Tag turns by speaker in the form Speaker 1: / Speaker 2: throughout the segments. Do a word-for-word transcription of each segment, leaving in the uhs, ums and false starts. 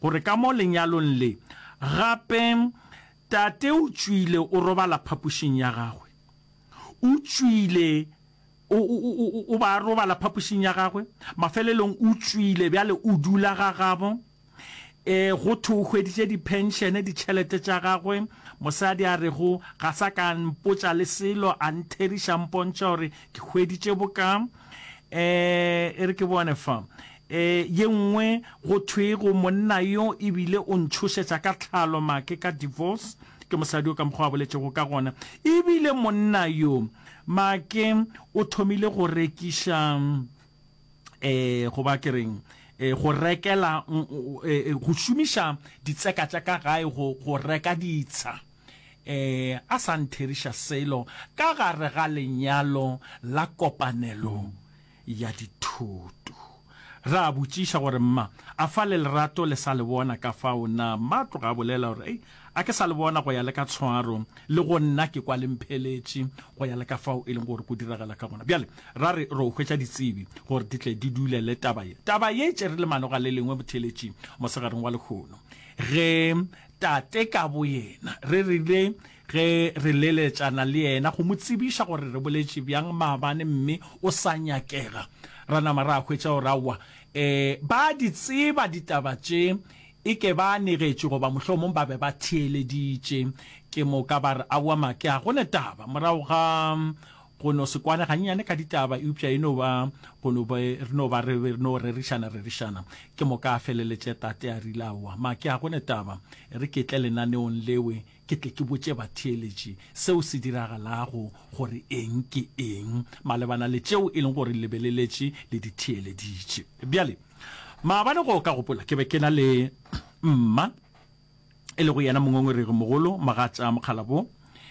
Speaker 1: gore ka mo lenyalong le gape tate o tswile o robala phapušing ya gagwe o tswile o o o ba robala phapušing ya gagwe mafelelong o tswile bjale o dula ga gabo e go thogweditse di pension di tšhelete tša gagwe mosadi a re go ga sa ka mpotša le selo a ntheriša mpontša gore ke hweditše boka eh e re ke bone fa eh ye nngwe go thwe go monna yo ebile o ntshošetša ka tlhalo make ka divorce ke mosadi o ka mokgwa boletse go ka gona ebile monna yo make o thomile go rekiša eh go ba kereng eh go rekela go šomiša ditseka tša ka gae go go reka ditsha eh a sa ntheriša selo ka gare ga lenyalo la kopanelo ya dithoto ra botšiša gore mma a fa le lerato le sa le bona ka fao na mma tloga bolela gore ei a ke sa le bona go ya le ka tshwaro le go nna ke kwa lempheletše go ya le ka fao e leng gore go diragala ka gona bjale ra re ro hwetša ditsebi gore di tle di dule le taba ye taba ye tšere le manoga le lengwe botheletše mo segareng wa lekgono ge tate ka bo yena re rile ge re leletšana le yena go mo tsebiša gore re boletše bjang maabane mme o sa nyakega ra nama ra hwetša gore aowa um ba di tseba ditaba tše e ke ba negetše goba mohlomong ba be ba theeleditše ke mo ka ba re aowa make a gone taba morago ga go no se kwane gannyane ka ditaba eupša e no ba go no ba re no ba re no rerišana rerišana ke mo ka feleletše tate a rile aowa make a gone taba re ke tle lenaneong lewe ke tle ke botše batheeletše seo se diragalago gore eng ke eng malebana le tšeo e leng gore lebeleletše le ditheeleditše bjale maabane go ka gopola ke be ke na le mma e le go yena mongongoregi mogolo magatša mokgalabo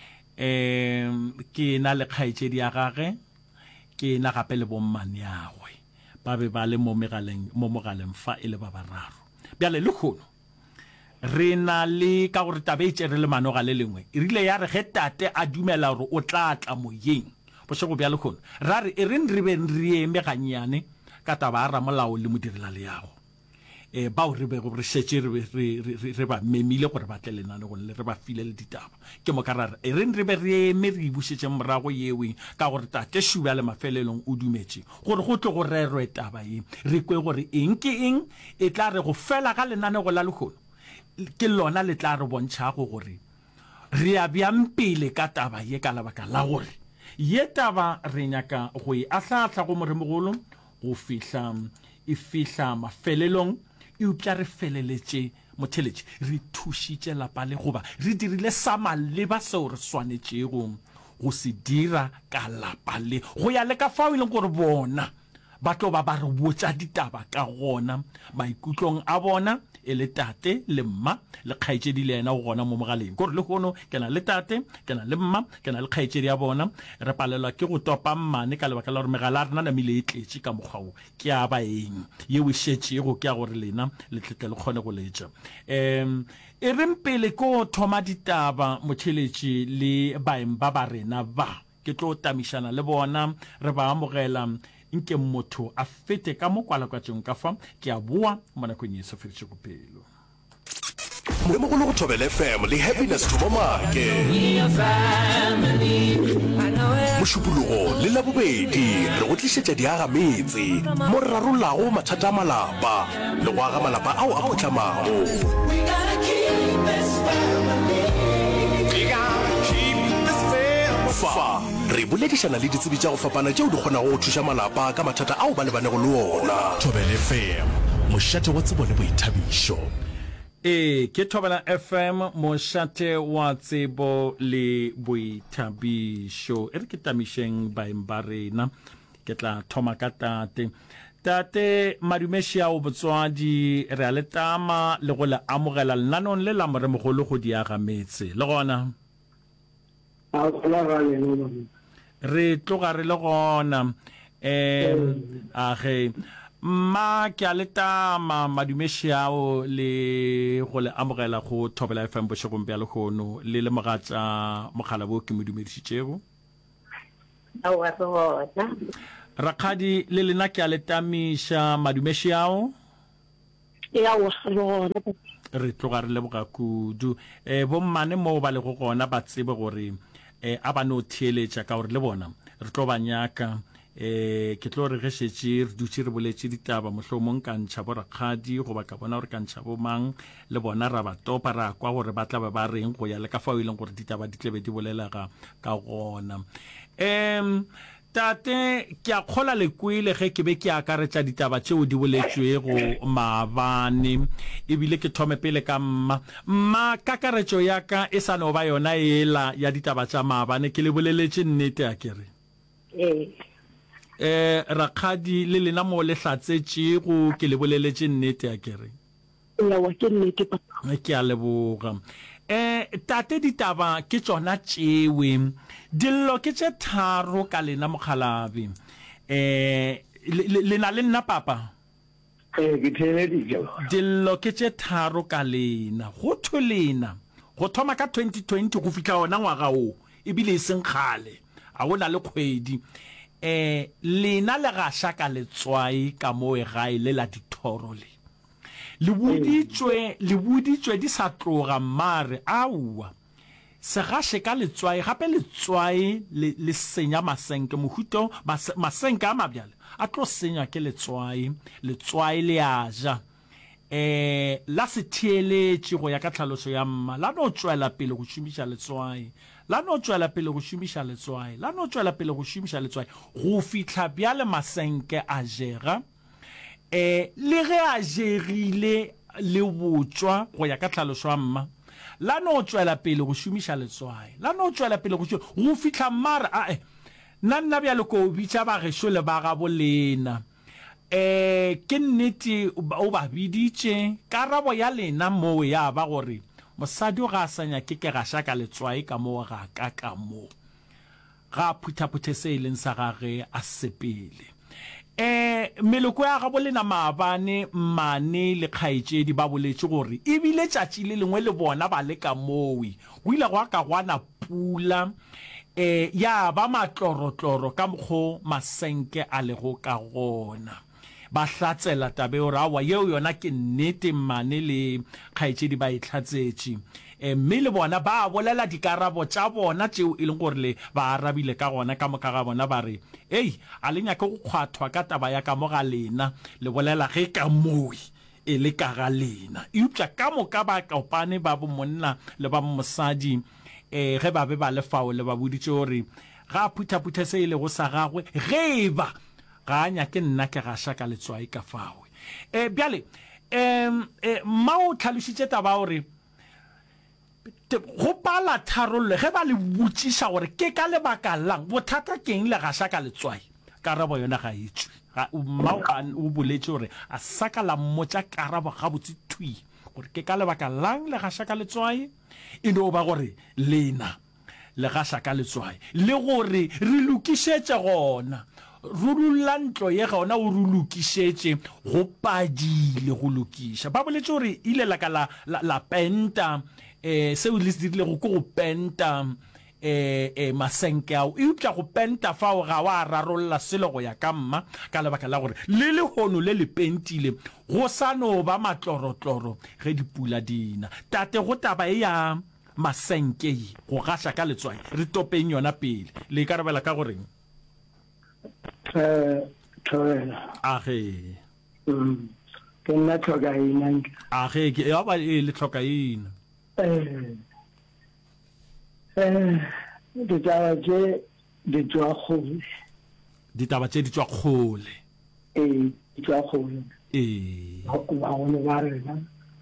Speaker 1: um ke na le kgaetšedi ya gage ke na gape le bommane yagwe ba be ba le mo mogaleng fa e le ba bararo bjale le kgono re na le ka gore tabe e tšere le manoga le lengwe e rile ya re ge tate a dumela gore o tla tla moyeng bošego bja lekgono ra re e reng re be re eme gannyane ka taba a ramolao le modirela le yago eh bao re be go re šetše re ba memile gore ba tle lenane go le re ba file le ditaba ke mo ka ra e reng re be re eme re bušetše morago yewe ka gore tate šuba le mafelelong o dumetše gore go tle go rerwe taba ye re kwe gore eng ke eng e tla re go fela ga lenane go la lekgono ke lona le tla re bontšhago gore re a bjang pele ka taba ye ka labaka la gore ye taba re nyaka go e ahlahla go moremogolo go fihla e fihla mafelelong e upša re feleletše motheletše re thušitše lapa le goba re dirile sa maleba seo re swanetšego go se dira ka lapa le go ya le ka fao e leng gore bona ba tlo ba ba re botša ditaba ka gona maikutlong a bona e le tate le mma le kgaetšedi le yena go gona mo mogaleng gore le gono ke na le tate ke na le mma ke na le kgaetšedi ya bona re palelwa ke go topa mmane ka lebaka la gore megala a rena namile e tletše ka mokgwao ke a baeng yeo e šetšego ke ya gore lena le tletle le kgone go letša um e reng pele ko thoma ditaba motheletše le baeng ba ba rena ba ke tlo tamišana le bona re ba amogela nke motho a fete ka mo kwalakwatšeng ka fa ke a boa mo nakong ye se feditše go pelo
Speaker 2: Moremogolo go Thobela F M le Happiness Thobamake mošupologo le labobedi re go tlišetša diaga metse mo re rarolago mathata a malapa le go aga malapa ao a potlamago fa re boledišana le ditsebi tša go fapana tšeo di kgonago go thuša malapa ka mathata ao ba lebanego le wona Thobela F M mošate wa tsebo le boithabišo
Speaker 1: e ke Thobela F M mošate wa tsebo le boithabišo e re ke tamišeng baeng ba rena ke tla thoma ka tate tate madumešia o botswadi re a le tama le go le amogela lenanong le la moremogolo go diaga metse le gona re tloga re le gona um a ge mma ke a le tama madumešiao le go le amogela go Thobela F M bošegong bja lekgono le le mogatša mogala bo ke modumedišitšego rakgadi le lena ke a le tamiša madumešiao
Speaker 3: ya o rona
Speaker 1: re tloga re leboga kudu eh bommane mo ba le go gona ba tsebe gore eh a ba no theeletša ka gore le bona re tlo ba nyaka eh ke tlo re ge šetše re dutše re boletše ditaba mohlomong ka ntšha bo rakgadi go ba ka bona gore ka ntšha bo mang le bona ra ba topa ra kwa gore ba tla ba ba reng go ya le ka fao e leng gore ditaba di tlebe di bolelega ka gona em tate ke a kgola le kwele ge ke be ke akaretša ditaba tšeo di boletšwego maabane ebile ke thome pele ka mma mma kakaretšo ya ka e sa no ba yona ela ya ditaba tša maabane ke le boleletše nnete a kere
Speaker 3: eh
Speaker 1: eh rakgadi le lena mo le hlatsetšego ke le boleletše nnete a kere
Speaker 3: ya wa ke nnete papa
Speaker 1: ke a leboga eh tate ditaba ke tsona tšewe dillo ke tše tharo ka lena mokhalabi eh lena le nna papa
Speaker 4: eh ke theleditše
Speaker 1: dillo ke tše tharo ka lena go tholena go thoma ka twenty twenty go fihla ona ngwaga o ebile e seng khale a gona le kgwedi eh lena le gasha ka letswai ka mo e gae le la dithoro le le buditswe le buditswe di sa tloga mare aua se gashe ka letswai gape letswai le le senya masenke mohuto masenke a mabjale a tlo senya ke letswai letswai le aja eh la se thieletše go ya ka tlhaloso ya mma la no tswela pele go shumisha letswai la no tswela pele go shumisha letswai la no tswela pele go shumisha letswai go fitla bjale masenke a jega eh le ge a jerile le botswa go ya ka tlhaloso ya mma la no tswela pele go shumisha letswai la no tswela pele go go fitla mara a eh nna nna bjale ko bitša ba gesho le ba ga bolena eh ke nnete o ba biditše karabo ya lena mo ya ba gore mosadi o ga sanya ke ke gasha ka letswai ka mo ga ka ka mo ga phuthaphuthe se ileng sa gage a sepele eh meloko ya ga bolena maabane mane le kgaetšedi ba boletše gore e bile tšatši le lengwe le bona ba le ka mowi go ile go ka gwana pula eh ya ba matlorotloro ka mokgo masenke a lego ka gona ba hlatsela tabe o rawa yeo yona ke nnete mane le kgaetšedi ba itlhatsetše eh mme le bona ba bolela dikarabo tša bona tšeo e leng gore le ba arabile ka gona ka moka ga bona ba re ei a le nyake go kgwathwa ka taba ya ka mo ga lena le bolela ge ka moi e le ka ga lena eupša ka moka ba kopane ba bo monna le ba mosadi eh ge ba be ba le fao le ba boditše gore ga phuthaphuthe se ile go sa gagwe ge ba ga nya ke nna ke gasha ka letswai ka fawe eh bjale em eh mao tlhalositše taba gore go pala tharollo ge ba le botšiša gore ke ka lebaka lang bothata keng le gasha ka letswai karabo yona ga itswe ga mao o boletše gore a saka la mmotša karabo ga botse thui gore ke ka lebaka lang le gasha ka letswai e no ba gore lena le gasha ka letswai le gore re lokišetše gona rulula ntlo ye gona o rulukišetše go padile go lokiša ba boletše gore ile la ka la, la, la penta eh seo le se dirile go go penta eh eh masenke ao e utla go penta fa o ga wa rarolla selo go ya ka mma ka lebaka la gore le le hono le le pentile go sa no ba matlorotloro ge dipula dina tate go taba e ya masenke go gasha ka letswai re topeng yona pele le karabela ka gore
Speaker 4: eh thoela
Speaker 1: age
Speaker 4: mm ke nna thoga ina
Speaker 1: age ke ya ba le thoga ina
Speaker 4: eh eh ditaba tše di tswa kgole
Speaker 1: ditaba tše di tswa kgole
Speaker 4: eh di tswa kgole
Speaker 1: eh
Speaker 4: ba go ba rena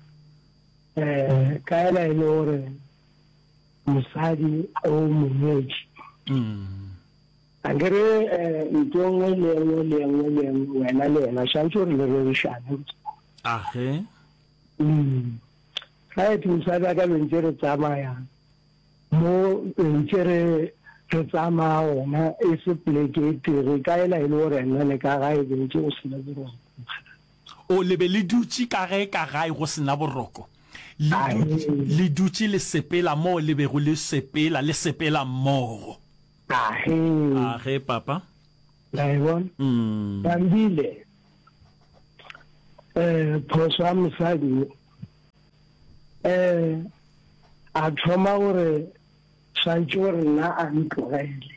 Speaker 4: eh ka ela ile gore mosadi o monyeji
Speaker 1: mm
Speaker 4: angere ntongwe le le le le wena le na shantso re le re shana
Speaker 1: age
Speaker 4: mm ga e tsa ba ka mentsere tsamaya mo mentsere re tsamaya ona e se plekete re ka ela ile gore nna le ka ga e bentse o sena boroko
Speaker 1: o le be le dutse ka ge ka ga go sena boroko le dutse le sepela mo le be go le sepela le sepela mo
Speaker 4: ahe
Speaker 1: age papa
Speaker 4: la e bona
Speaker 1: mm
Speaker 4: bambile eh phoso ya mosadi eh a thoma gore tshwantse gore nna a ntlogele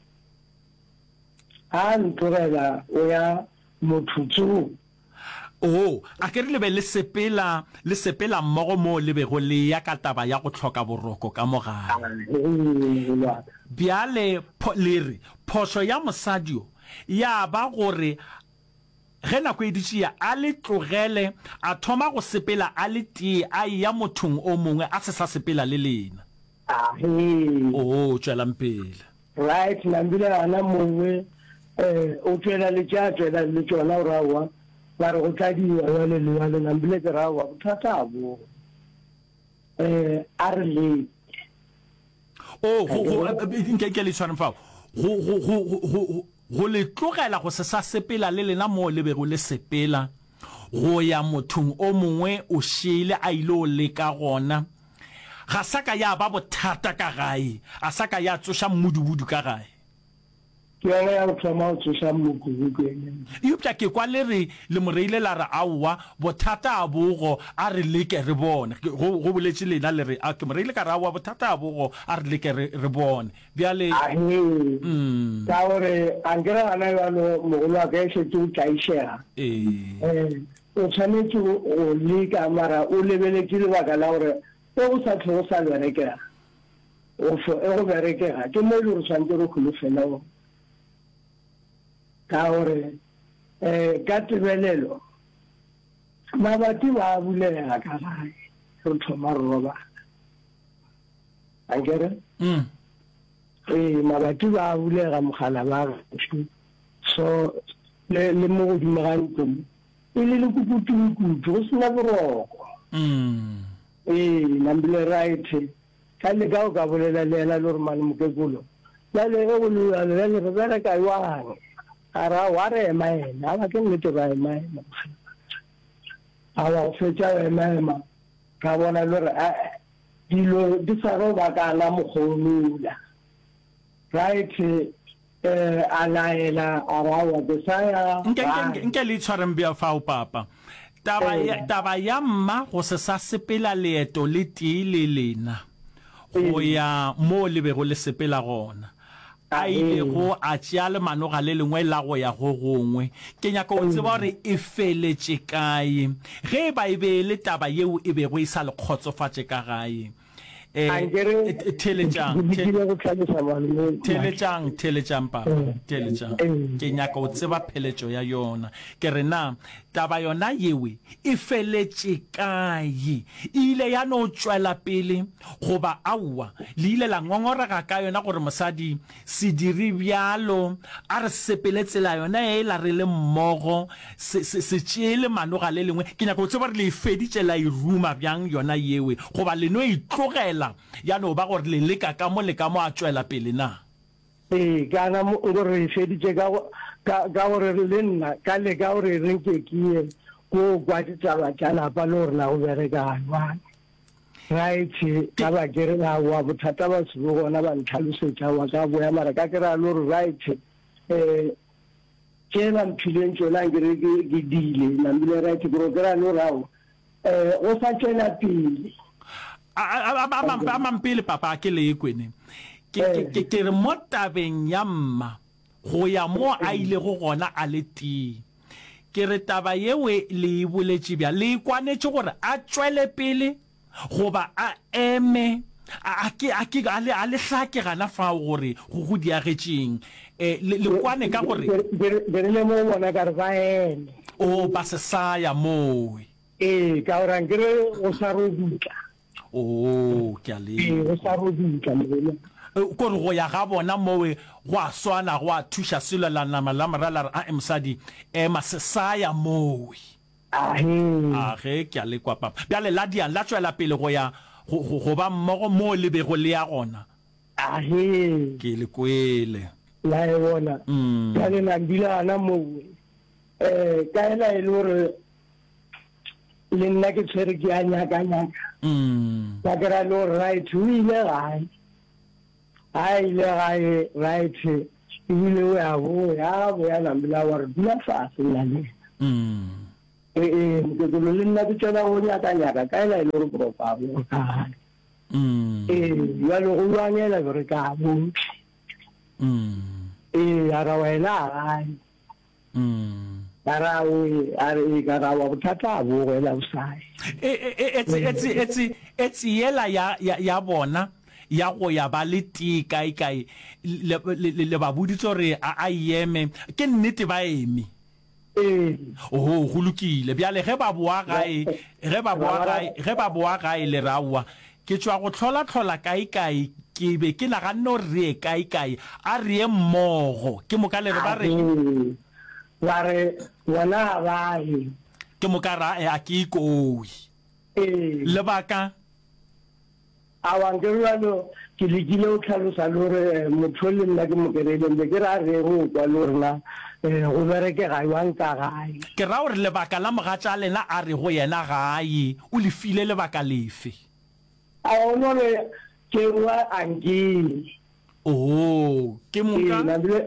Speaker 4: a ntlogela o ya mothutsong.
Speaker 1: Oh, a ke re le be le sepela le sepela mmogo mo le be go le ya ka taba ya go tlhoka boroko ka mogare. Biale le re phoso ya mosadio ya ba gore ge nako e ditšea a le tlogele a thoma go sepela a le tee a ya mothong o mongwe a se sa sepela le lena. Oh, tswelang pele.
Speaker 4: Right, nambile ana mongwe eh o tswela le tša tswela le tsona o rawa ba re go tladiwa le le le nambile ke rawa bothata a bo eh a re le
Speaker 1: oh go go nke ke le tshwana fa go go go go le tlogela go se sa sepela le lena mo le be go le sepela go ya mothong o mongwe o shile a ile o le ka gona ga saka ya ba bothata ka gae a saka ya tsoša mmudubudu ka gae
Speaker 4: ke yona ya thoma o tsoša mmudubudu ene
Speaker 1: yupša ke kwa le re le moreile la re aowa bothata a bogo a re leke re bone go boletše lena le re a ke moreile ka re aowa bothata a bogo a re leke re bone bjale
Speaker 4: mm ka gore a nkere gana yalo mogolo wa ka e šetse o tlaišega eh o tshwanetse o leka mara o lebeletse lebaka la gore o sa tlhogo sa berekega o fo e go berekega ke mo le re tshwanetse re kholofela o ka gore eh ka tebelelo mabati ba bulega ka gae re thoma roba a kere
Speaker 1: mm
Speaker 4: eh mabati ba bulega mogala ba so le le mo godimo ga ntlo ile le kukutukutu go sena boroko
Speaker 1: mm
Speaker 4: eh nambile right ka le ka o ka bolela le la lor mane mokekulo la le go le le le re bana ka ywane ara ware mai na ba ke nnete ba mai awa fetsa e mai ma ka bona lor a dilo di sa roba ka la mogolula right eh anaela arawa de saya
Speaker 1: nke nke le tshwareng bia fa o papa taba ya taba ya mma go se sa sepela leeto le tee le lena go ya mo le be go le sepela gona a ile go a tšea le manoga le lengwe la go ya go gongwe ke nyaka o tseba gore e feletše kae ge ba e be le taba yeo e be go e sa le kgotsofatše ka gae eh teletšang teletšang teletšang papa teletšang ke nyaka o tseba pheletšo ya yona ke re na taba yona yewe e feletše kae ile ya no tšwela pele goba aua le ile la ngongorega ka yona gore mosadi se dire bjalo a re sepele tsela yona e la re le mmogo se tšee le manoga le lengwe ke nyaka o tseba gore le e feditše la e ruma bjang yona yewe goba le no e tlogela ya no ba gore le leka ka mo le ka mo a tšwela pele na
Speaker 4: eh kana mo gore feditše ka ka gore le nna ka le ka gore re nke kie go kwa ditaba tša lapa le gore na go bereka jwang right ka ba kere la wa bothata ba se gona ba ntlhalosetša wa ka boya mara ka kera le gore right eh ke la mphileng tsona ke re ke dile na mbile right go kera le rawo eh o sa tsena pele
Speaker 1: a mampele papa ke le ekwene ke ke re mo tabeng ya mma go ya mo a ile go gona a le tee ke re taba yewe le boletše bja le kwanetše gore a tšwele pele goba a eme a ke a ke a le hlake gana fa gore go go diagetšeng eh le kwane ka gore
Speaker 4: be le mo bona ka re ba ene
Speaker 1: o ba se sa ya mo
Speaker 4: eh ka ora ngere o sa robutla
Speaker 1: oh ke a le
Speaker 4: o sa robutla le
Speaker 1: gore go ya ga bona mowe go a swana go a thusha selo la nama la marala a emsadi e masesaya mowe
Speaker 4: a
Speaker 1: ge ke a le kwa papa bjale la diang la tswela pele go ya go ba mmogo mo le be go le ya gona
Speaker 4: a he
Speaker 1: ke le kwele
Speaker 4: la e bona ka le na dilana mowe eh ka ela e lore le nna ke tsere ke anya ka nya
Speaker 1: mm
Speaker 4: ka kera lo right o ile gae ai le gae right ile o ya bo ya bo ya na mbila wa re dula fase la le
Speaker 1: mm
Speaker 4: e e mokokolo le nna ke tsena go nyakanyaka ka ela e le gore poropa bo ka
Speaker 1: mm
Speaker 4: e ya lo go lwanela gore ka bo
Speaker 1: mm
Speaker 4: e ara wena ai
Speaker 1: mm
Speaker 4: ara we are ka ra wa bothata bo go ela usai
Speaker 1: e e etsi etsi etsi etsi yela ya ya bona ya go ya ba le tika ikai le ba buditse re a yeme ke nnete ba emi
Speaker 4: e
Speaker 1: oh go lokile bjale ge ba boa gae ge ba boa gae ge ba boa gae le rawa ke tswa go tlhola tlhola kai kai ke be ke la ga no re kai kai a re mmogo ke mo ka le ba re
Speaker 4: wa re wona ba e
Speaker 1: ke mo ka ra a ke ikoi
Speaker 4: e
Speaker 1: le baka
Speaker 4: a wa ngerwalo ke legile o tlhalosa lore motho le nna ke mokerele be ke ra re go kwa lorna go bereke ga iwang ka gae
Speaker 1: ke ra gore lebaka la mogatša lena a re go yena gae o le file lebaka lefe
Speaker 4: a ono le ke wa angi
Speaker 1: oh ke moka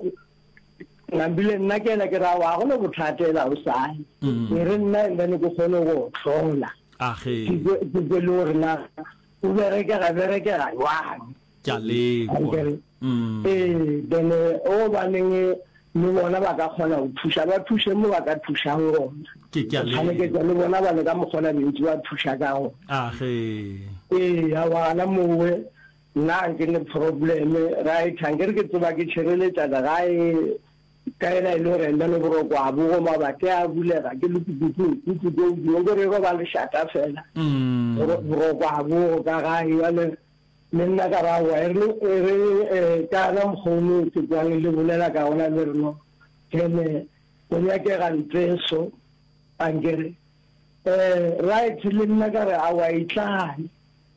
Speaker 4: nambile nna ke la ke ra wa go no bothatela o sai ke re nna nne go kgone go tlhola
Speaker 1: age
Speaker 4: ke ke lorna o bereke ga bereke ga iwang
Speaker 1: ya le mm
Speaker 4: eh dene o ba neng le bona ba ka kgona go thuša ba thuše mo ba ka thušang gona
Speaker 1: ke ke le
Speaker 4: ke le bona ba le ka mogona bentsi ba thuša ka go
Speaker 1: age
Speaker 4: eh ya bana mowe nna ke le problem right hangere ke tsoba ke tshireletsa da gae ka ena ile re nda le boro kwa bo go mabate a bulega ke le kuku kuku go go re go ba le shata fela
Speaker 1: mm
Speaker 4: boro kwa bo ka gae ya le nna ka ra wa re re ka na mkhono ke tsang le bolela ka ona le reno ke ne o ya ke ga ntseso angere eh right le nna ka re a wa itlane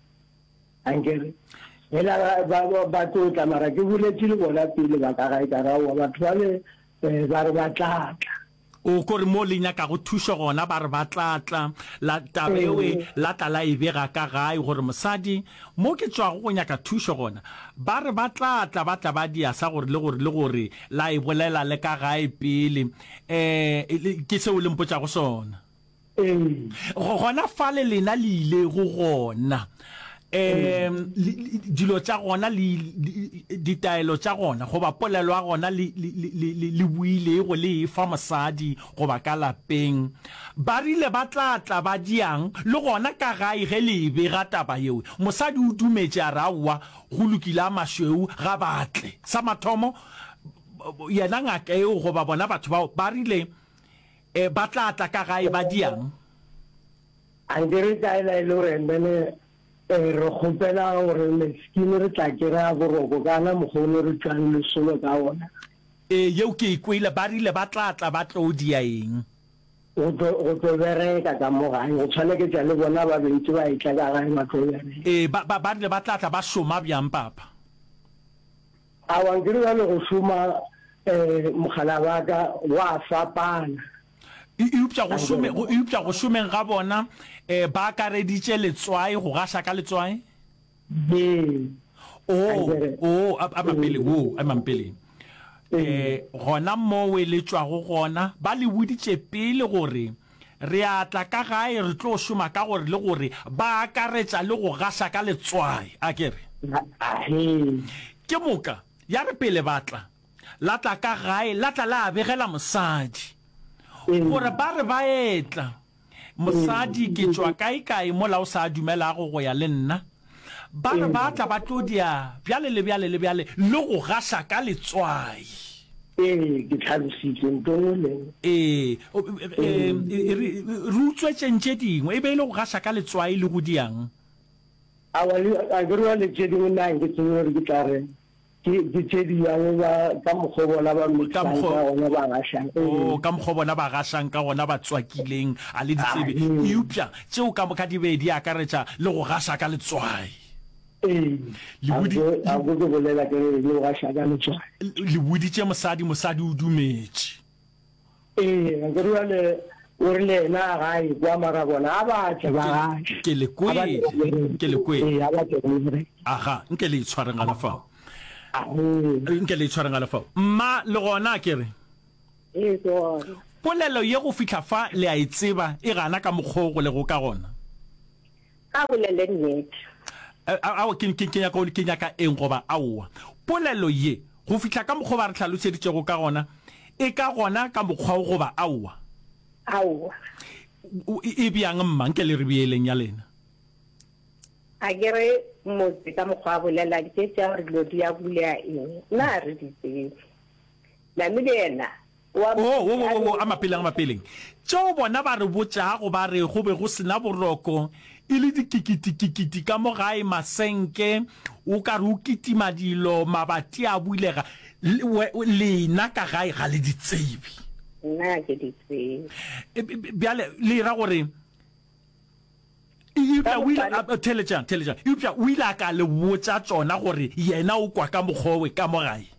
Speaker 4: angere ela ba ba to tla mara ke buletse le bona pele ba ka ga ka ra wa batho ba le ba re ba tlatla
Speaker 1: o kore mo lenya ka go thuša gona ba re ba tlatla la tabewe la tala e bega ka gae gore mosadi mo ke tswa go nyaka thuša gona ba re ba tlatla ba tla ba dia sa gore le gore le gore la e bolela le ka gae pele eh ke se o le mpotsa go sona
Speaker 4: eh
Speaker 1: gona fa le lena le ile go gona em dilo tsa gona le ditaelo tsa gona go ba polelo a gona le le buile go le fa mosadi go ba ka lapeng ba rile ba tlatla ba diang le gona ka gae ge le be ga taba yeo mosadi o dumetse a rawa go lokile mashweu ga batle sa mathomo yena ngaka eo go ba bona batho ba ba rile e ba tlatla ka gae ba diang
Speaker 4: angere ka ela ile re mbene re khopela gore le skine re tla kera boroko kana mogolo re tsang le solo ka ona
Speaker 1: e yeo ke ikwile ba rile ba tlatla ba tlo dia eng
Speaker 4: o to o to bereka ka mo gae o tshwaneke tsa le bona ba bentse ba itla ka gae ba tlo bereka
Speaker 1: e ba ba rile ba tlatla ba shoma bjang papa
Speaker 4: a wa ngire ba le go shoma eh mogala wa ka wa fapana
Speaker 1: e upša go shome go upša go shomeng ga bona eh ba ka reditše letswai go gasha ka letswai
Speaker 4: be
Speaker 1: oh oh a mampele wo a mampele eh gona mo we le tswa go gona ba le buditše pele gore re atla ka gae re tlo shoma ka gore le gore ba akaretša le go gasha ka letswai a kere ke moka ya re pele batla la tla ka gae la tla la begela mosadi gore ba re ba etla mosadi ke tswa kae kae mo la o sa dumela go go ya le nna ba re ba tla ba tlo dia bjale le bjale le bjale le go gasha ka letswai
Speaker 4: eh ke tlhalositse ntone le
Speaker 1: eh re utswe tšentše dingwe e be ile go gasha ka letswai le go diang
Speaker 4: a wa a gero le tše dingwe nna ke tsone re ke tla re ke tše dingwe ba ka mogobona ba motšang ka ona ba gashang
Speaker 1: o ka mogobona ba gashang ka ona ba tswakileng a le ditsebe e upša tšeo ka moka di be di akaretša le go gasha ka letswai
Speaker 4: eh a go go bolela ke le go gasha ka letswai
Speaker 1: le buditše mosadi mosadi o dumetše
Speaker 4: eh a gero le o rile na gae kwa mara bona a ba tse ba gae
Speaker 1: ke le kwe ke le kwe
Speaker 4: eh a ba tse
Speaker 1: aha nke le tshwareng ala fa nke le tshwareng ala fa mma le gona ke re
Speaker 3: e to
Speaker 1: polelo ye go fitla fa le a itseba e gana ka mokgwa go le go ka gona
Speaker 3: ka bolele nnete
Speaker 1: a o ke ke ya go ke nyaka eng goba aowa polelo ye go fitla ka mokgwa ba re tlhalosetse go ka gona e ka gona ka mokgwa goba aowa
Speaker 3: aowa
Speaker 1: e biang mmang ke le re bieleng ya lena
Speaker 3: a gere motse ka mokgwa bolela ke tsa re lo dia bulea eng na re di tsebe la milena wa
Speaker 1: o o o ama peleng ama peleng tšeo bona ba re botša go ba re go be go sena boroko e le dikikiti ka mo gae masenke o ka re o kitima dilo mabati a builega lena ka gae ga le ditsebi
Speaker 3: nna ke di tsebe
Speaker 1: bjale le ra gore Iupya wila telejan telejan iupya wila ka le botša tsona gore yena o kwa ka mogwe ka mo gae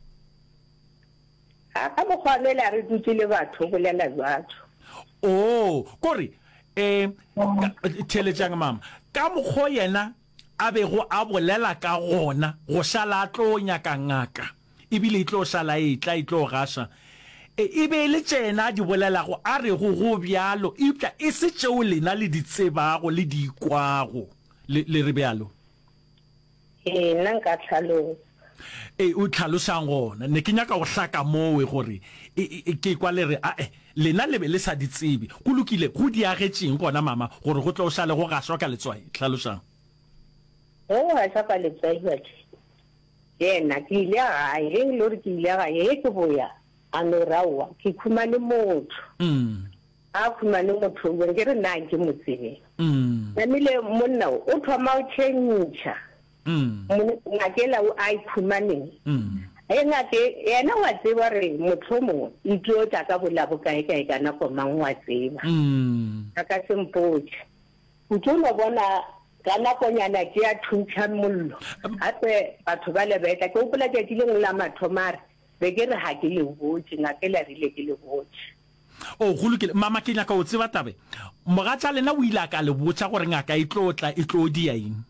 Speaker 3: ka mokgwa le la re dutse le batho bolela batho
Speaker 1: oh kore eh telejan mama ka mogho yena a be go a bolela ka gona go shala tlonya ka ngaka ibile itlo shala itla itlo gasha e be le tsena di bolela go a re go go bjalo ipya e se tšeo lena le ditsebago le di ikwago le re bjalo
Speaker 3: e nna nka tlhalosa
Speaker 1: e o tlhalosang gona ne ke nyaka go hlaka mowe gore ke kwa le re a e lena le be le sa ditsebi go lokile go di agetseng gona mama gore go tlo o shale go gaswa ka letswai tlhalosang
Speaker 3: o ha sa ka letswai wa yena ke ile ga e le re ke ile ga e ke boya a no rawa ke khumane motho
Speaker 1: mm
Speaker 3: a khumane motho go re na ke motsebe
Speaker 1: mm
Speaker 3: namile monna o thoma o tšhentšha
Speaker 1: mm
Speaker 3: ngakela o a khumane
Speaker 1: mm
Speaker 3: e ngake yena wa tseba re motho mo itlo tsa ka bola bokae kae kana go mang wa tseba
Speaker 1: mm
Speaker 3: ka sempotse o tlo bona kana konyana ke ya thuntša mollo hape batho ba le betla ke o pola ke dileng la mathomare be ke re ha ke le botse ngakela rile ke le botse
Speaker 1: o go lokile mama ke nyaka o tseba tabe mogatša lena o ile ka le botša gore ngaka e tlotla e tlo dia eng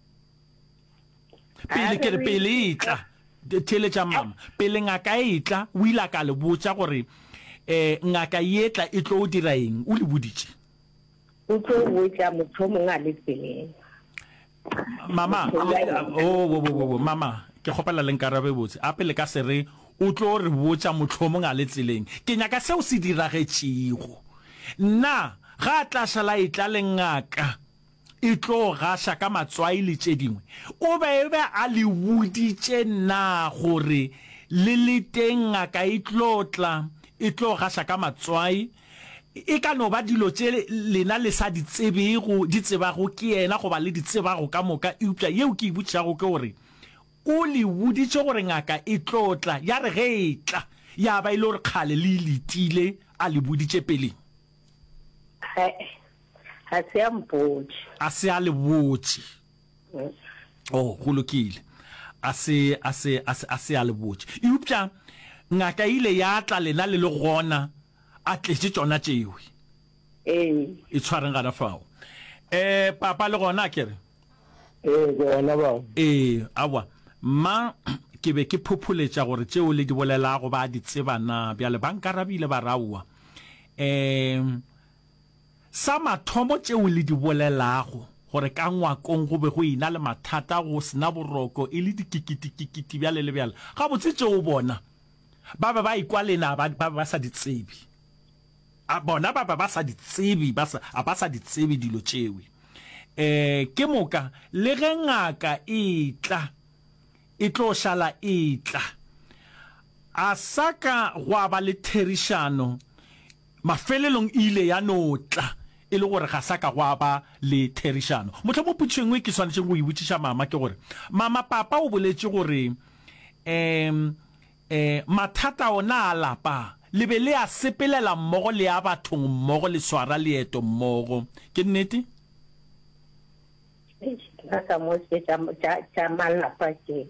Speaker 1: pele ke re pele itla tele tša mama pele ngaka e itla o ile ka le botša gore eh ngaka e tla e tlo dira eng o le boditše
Speaker 3: o tlo botša motho mongwe a le tseleng
Speaker 1: mama o wo wo mama ke gopela le nkarabe botse a pele ka sere o tlo re botša motlhomong a le tseleng ke nyaka seo se diragetšego nna ga tla shala e tla le ngaka e tlo gasha ka matswai le tše dingwe o be be a le boditše na gore le le teng ngaka e tlotla e tlo gasha ka matswai e ka no ba dilo tše lena le sa ditsebego di tsebago ke yena go ba le ditsebago ka moka eupša yeo ke e botšago ke gore o le boditše gore ngaka e tlotla ya re ge e tla ya ba ile gore kgale le letile a le boditše pele
Speaker 3: ha se a mpotse
Speaker 1: a se a le botse oh go lokile a se a se a se a le botse eupša ngaka ile ya tla lena le le gona a tletse tsona tšeo
Speaker 3: eh
Speaker 1: e tshwareng gana fao eh papa le gona ke re
Speaker 4: eh gona ba
Speaker 1: eh awa ma ke be ke phopholetša gore tšeo le di bolelago ba di tsebana bjale ba nkarabile ba raua eh sa mathomo tšeo le di bolelago gore ka ngwakong go be go ina le mathata go sena boroko e le dikikitikikiti bjale le bjale ga botse tšeo bona ba ba ba ikwa lena ba ba sa di tsebi a bona ba ba ba sa di tsebi ba sa a ba sa di tsebi dilo tšewe eh ke moka le ge ngaka e tla e tlo shala e tla a saka gwa ba le therišano mafelelong ile ya notla e le gore ga saka gwa ba le therišano motho mo putšengwe ke swanetšeng go e botšiša mama ke gore mama papa o boletše gore em eh mathata ona a lapa le be le a sepelela mmogo le a bathong mmogo le swara leeto mmogo ke nnete
Speaker 3: ka mo se tša malapa ke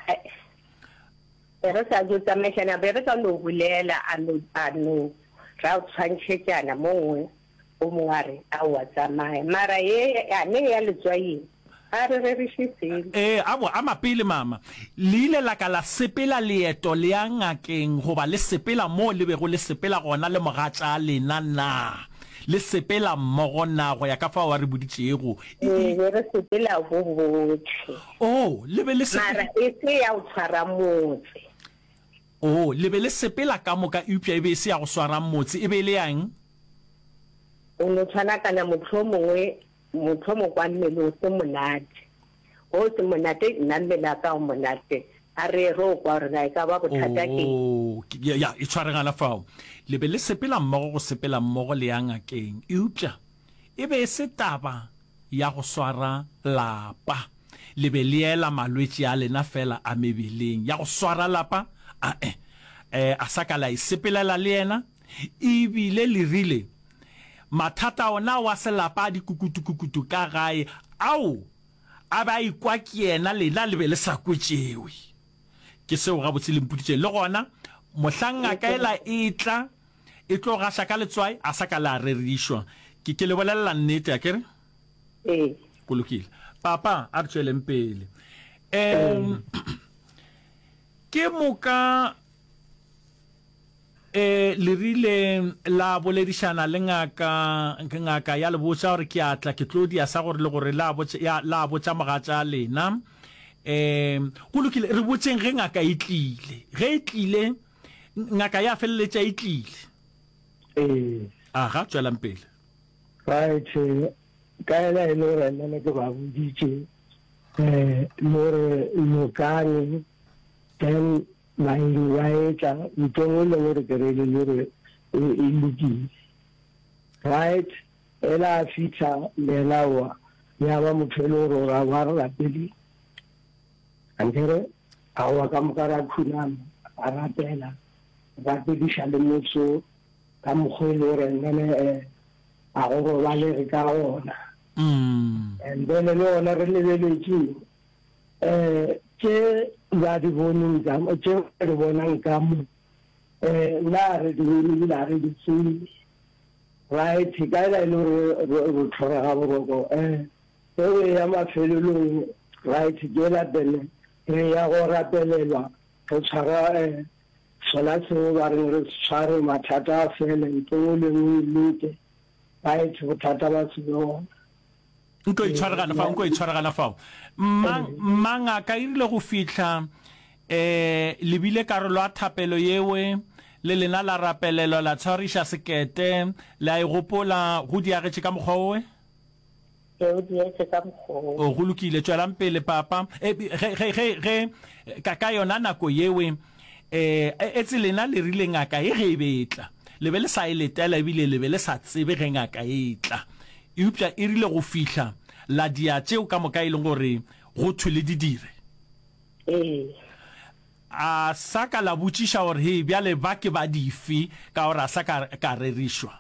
Speaker 3: pero sa jo tsamešana bere ka no bulela a no a no ra tshwantšhetšana mongwe o mongwe a re a wa tsamaya mara ye ya ne ya letswai a re re re shitseng
Speaker 1: eh abo a mapele mama le ile la ka la sepela leeto le ya ngakeng goba le sepela mo le bego le sepela gona le mogatša lena na le sepela mmogo na go ya ka fa wa re boditšego
Speaker 3: e re sepela go botlhe
Speaker 1: oh le be le
Speaker 3: mara e se ya o tshwara motse
Speaker 1: oh le be le sepela ka moka upya e be se ya go swara motse e be le yang
Speaker 3: o no tshwana kana motho mongwe motho mo kwa mmele o se monate o se monate nna mmele ka o monate a re ro kwa re ga ka ba bothata ke
Speaker 1: oh ya e tshwaragana fao le be le sepela mmogo go sepela mmogo le yang akeng upya e be se taba ya go swara lapa le be le ela malwetse a lena fela a mebeleng ya go swara lapa a eh eh a saka la isepelela le ena e bile le rile mathata ona wa selapa di kukutu kukutu ka gae au a ba ikwa ke yena lena le be le sa kwetšewe ke seo ga botse le mpuditše le gona mohlanga ka ela itla e tlo ga shaka letswai a saka la rerishwa ke ke le bolela nnete a kere
Speaker 3: eh
Speaker 1: kolokile papa a re tšweleng pele em ke moka eh le rile la boledišana le ngaka ngaka ya le botsa gore ke atla ke tlo dia sa gore le gore la botsa ya la botsa mogatša lena em go lokile re botseng ge ngaka e tlile ge e tlile ngaka ya felletša e tlile
Speaker 4: eh
Speaker 1: aga tswelang pele
Speaker 4: right ka ela e le gore nna ke ba boditše eh more lokane then la iwaetla ntongwe le gore ke re le le e lokile right ela fitla melawa ya ba mothelo ro ra wa ra pele antere a wa ka mokara khunama a rapela ba pedisha le motso ka mogwele re nne eh a go ba le ka ona
Speaker 1: mm
Speaker 4: and then le ona re le le tshi eh ke ba di boneng ka mo ke re bonang ka mo eh la re di le la re di tsi right ka ila le ro tlhora ga boroko eh e ya mafelelong right ke la bele re ya go rapelelwa go tshwara eh sola se ba re tshware mathata a fele ntlo le lute ba e tshwata ba tsho
Speaker 1: nko e tshwaragana fa nko e tshwaragana fa mang manga ka irile go fitla eh lebile karolo a thapelo yewe le lena la rapelelo la tshwarisha sekete la e gopola go diagetše ka mogwe
Speaker 3: o di etse ka mokgwa
Speaker 1: o go lokile tswelang pele papa e ge ge ge ge ka ka yona nako yewe eh etsi lena le rile ngaka e ge betla le be le sa ile tela e bile le be le sa tsebe ge ngaka e tla e upša e rile go fihla la dia tšeo ka moka e leng gore go thwele di dire
Speaker 3: eh
Speaker 1: a saka la botšiša gore he bjale ba ke ba dife ka gore a saka ka rerišwa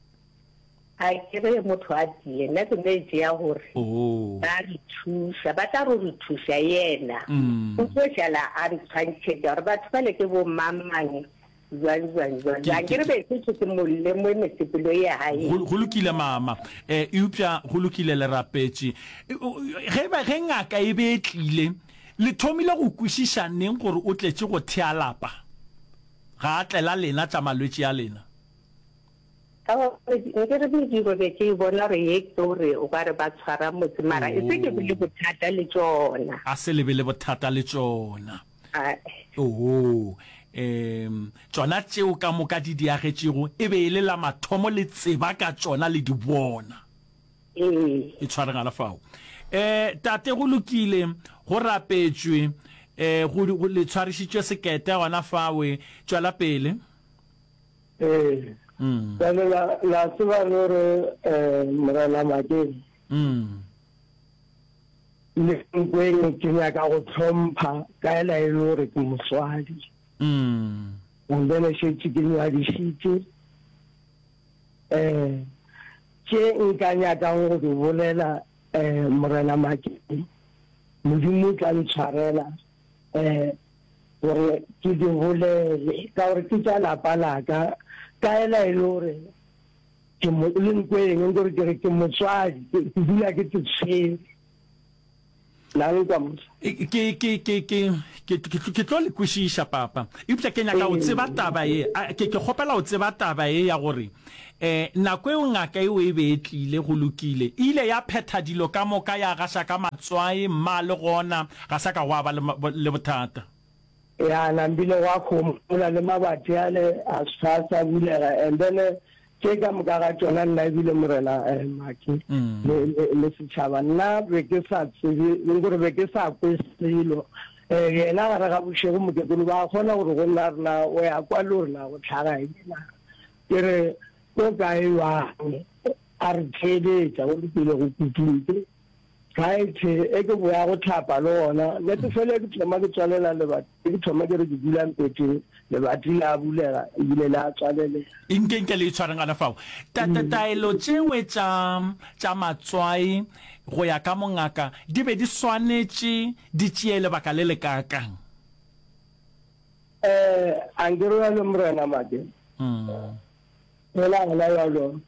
Speaker 3: a ke re motho a tie nna ke ne tšea gore
Speaker 1: oh
Speaker 3: ba re thuša ba tla re thuša yena
Speaker 1: Mm.
Speaker 3: o tlo šala a re tshwantšhetša gore batho ba le ke bo mamang jwang jwang jwang jwang ke re be se ke molle mo mesepelo ya hae
Speaker 1: go go lokile mama eh e upša go lokile le rapetše ge ba ge ngaka e be tlile le thomile go kwešiša neng gore o tletše go thea lapa ga a tlela lena tša malwetse ya lena
Speaker 3: nke re bediro be ke bona gore ye ke gore o ka re ba tshwara motse mara e se ke bole bothata le tsona
Speaker 1: a se lebe le bothata le tšona
Speaker 3: Ah,
Speaker 1: oho em tsona tšeo ka moka di diagetšego e be e le la mathomo le tseba ka tsona le di bona
Speaker 3: eh
Speaker 1: e tshwaragana fao eh tate go lokile go rapetšwe eh go go le tshwarišitšwe sekete gona fawe tswela pele
Speaker 4: eh
Speaker 1: mm
Speaker 4: la la la tseba lore eh morala makeng
Speaker 1: mm
Speaker 4: le kweng ke nya ka go tlhompha ka ela e lore ke moswadi
Speaker 1: mm
Speaker 4: and then she tsikilwa di shitse eh ke nkanya ka go di bolela eh morala makeng modimo tla ntshwarela eh gore ke di bolele ka gore ke tsa lapa laka ka ela e lore ke mo le nkweng gore ke re ke motswadi ke dula ke tshwere nang kwa motho
Speaker 1: ke ke ke ke ke ke tlo le kwishisha papa iptla ke nyaka o tseba taba ye ke ke gopela o tseba taba ye ya gore eh nako e ngaka e we betlile go lokile ile ya phetha dilo ka moka ya gasha ka matswae mma le gona ga sa ka wa ba le bothata
Speaker 4: ya nambile wa khomula le mabati ale a sasa bulela and then ke ka moka ga tsona nna ebile morena maki le setšhaba nna be ke sa tsebe le gore be ke sa kwesilo eh yena ga ga bošego mokekolo ba kgona gore go nna rena o ya kwa le rena go tlhaga ena ke re ko kae wa a re theletša go pele go kutlwitse gaethe e ke boya go tlhapa le ona nete fele ke thoma ke tswalela lebati ke thoma ke re ke dulang pete lebati la bulega ebile la tswalele
Speaker 1: inkenke le tshwarang ana fao tatataelo tšengwe tša tša matswai go ya ka mongaka di be di swanetše di tšee lebaka le le kakang
Speaker 4: eh angero ya le morena make mm la la yalo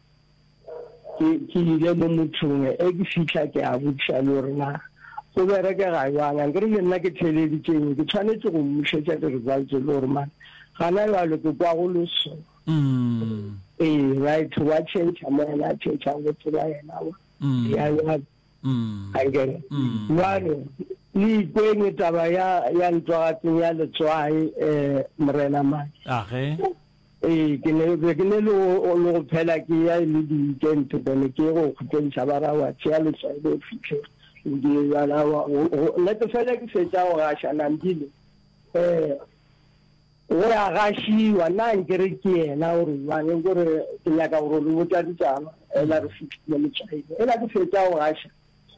Speaker 4: ki ile mo mothong e ke fitla ke a botša le rena go bereke ga yana ngere le nna ke theleditseng ke tshwanetse go mmušetša di results le gore man gana yalo ke kwa go loso mm eh right wa change mo na change go tsela yena wa ya ya mm angere wano ni kweng taba ya ya ntwa ya le tswai eh morena ma
Speaker 1: age
Speaker 4: eh ke ne ke ne lo lo phela ke ya le di kente bene ke go khutentsa bara wa tsia le tswa le fitlhe ndi ya la wa le te fela ke se tsa wa shana ndile eh o ya gashi wa na ngere ke na o re wa ngore ke ya ka go lo botsa ditsana ela re fitlhe le tswa ela ke se tsa wa gasha